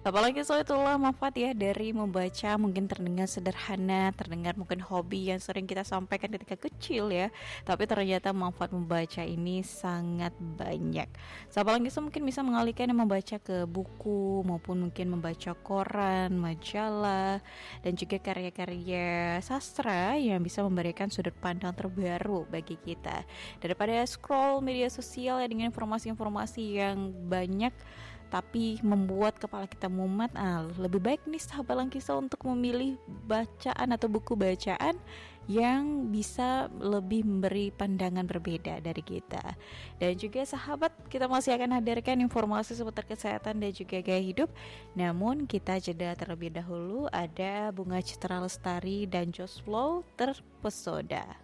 Apalagi soal itulah manfaat ya dari membaca, mungkin terdengar sederhana, terdengar mungkin hobi yang sering kita sampaikan ketika kecil ya. Tapi ternyata manfaat membaca ini sangat banyak. Apalagi mungkin bisa mengalihkan yang membaca ke buku maupun mungkin membaca koran, majalah, dan juga karya-karya sastra yang bisa memberikan sudut pandang terbaru bagi kita. Daripada scroll media sosial ya dengan informasi-informasi yang banyak tapi membuat kepala kita mumet, lebih baik nih sahabat Langkisa untuk memilih bacaan atau buku bacaan yang bisa lebih memberi pandangan berbeda dari kita. Dan juga sahabat, kita masih akan hadirkan informasi seputar kesehatan dan juga gaya hidup. Namun kita jeda terlebih dahulu, ada Bunga Citra Lestari dan Josh Flow Terpesona.